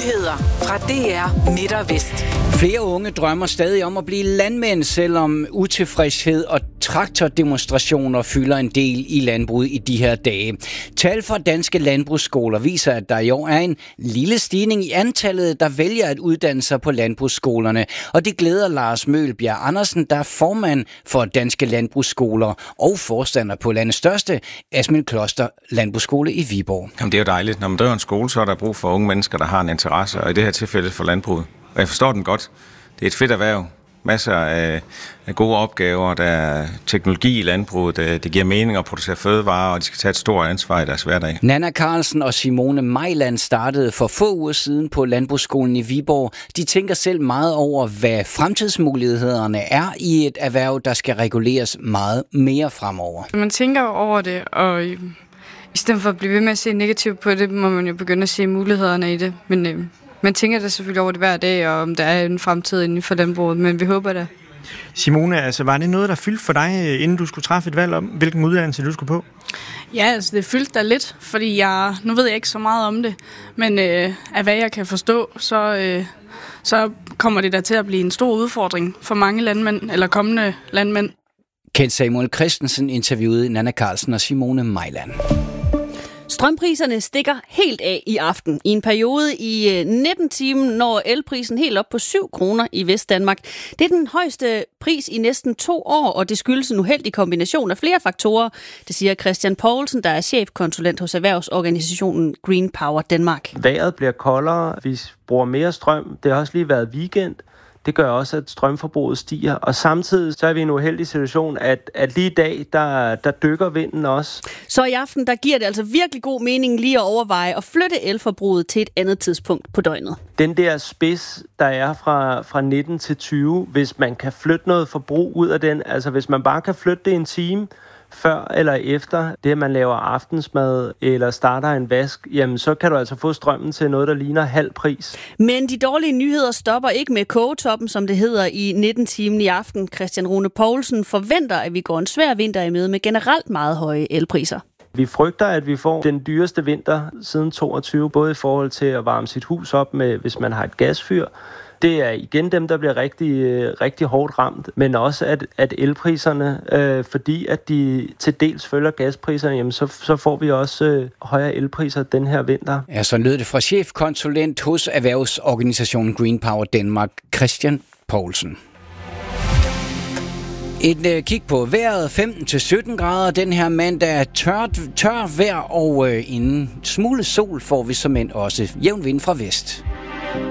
Nyheder fra DR Midt og Vest. Flere unge drømmer stadig om at blive landmænd, selvom utilfredshed og traktordemonstrationer fylder en del i landbruget i de her dage. Tal fra danske landbrugsskoler viser, at der i år er en lille stigning i antallet, der vælger at uddanne sig på landbrugsskolerne. Og det glæder Lars Mølbjerg Andersen, der er formand for Danske Landbrugsskoler og forstander på landets største, Asmild Kloster Landbrugsskole i Viborg. Jamen, det er jo dejligt. Når man driver en skole, så er der brug for unge mennesker, der har en interesse, og i det her tilfælde for landbruget. Og jeg forstår den godt. Det er et fedt erhverv. Masser af gode opgaver. Der er teknologi i landbruget. Det giver mening at producere fødevarer, og de skal tage et stort ansvar i deres hverdag. Nanna Carlsen og Simone Mejland startede for få uger siden på Landbrugsskolen i Viborg. De tænker selv meget over, hvad fremtidsmulighederne er i et erhverv, der skal reguleres meget mere fremover. Man tænker over det, og i stedet for at blive ved med at se negativt på det, må man jo begynde at se mulighederne i det. Men man tænker da selvfølgelig over det hver dag, og om der er en fremtid inden for landbruget, men vi håber det. Simone, altså, var det noget, der fyldte for dig, inden du skulle træffe et valg om, hvilken uddannelse du skulle på? Ja, altså det fyldte da lidt, fordi nu ved jeg ikke så meget om det, men af hvad jeg kan forstå, så kommer det da til at blive en stor udfordring for mange landmænd, eller kommende landmænd. Kent Samuel Christensen interviewede Nanna Carlsen og Simone Mejland. Strømpriserne stikker helt af i aften. I en periode i 19-timen når elprisen helt op på 7 kroner i Vestdanmark. Det er den højeste pris i næsten 2 år, og det skyldes en uheldig kombination af flere faktorer. Det siger Christian Poulsen, der er chefkonsulent hos erhvervsorganisationen Green Power Danmark. Vejret bliver koldere, vi bruger mere strøm. Det har også lige været weekend. Det gør også, at strømforbruget stiger, og samtidig så er vi i en uheldig situation, at lige i dag, der dykker vinden også. Så i aften, der giver det altså virkelig god mening lige at overveje at flytte elforbruget til et andet tidspunkt på døgnet. Den der spids, der er fra 19 til 20, hvis man kan flytte noget forbrug ud af den, altså hvis man bare kan flytte det en time, før eller efter det, at man laver aftensmad eller starter en vask, jamen så kan du altså få strømmen til noget, der ligner halv pris. Men de dårlige nyheder stopper ikke med kogetoppen, som det hedder i 19-timen i aften. Christian Rune Poulsen forventer, at vi går en svær vinter i møde med generelt meget høje elpriser. Vi frygter, at vi får den dyreste vinter siden 22, både i forhold til at varme sit hus op med, hvis man har et gasfyr. Det er igen dem, der bliver rigtig hårdt ramt, men også at elpriserne, fordi at de til dels følger gaspriserne, jamen så får vi også højere elpriser den her vinter. Ja, så lød det fra chefkonsulent hos erhvervsorganisationen Green Power Danmark, Christian Poulsen. Et kig på vejret, 15-17 grader den her mandag, tør vejr og en smule sol får vi som end også jævn vind fra vest.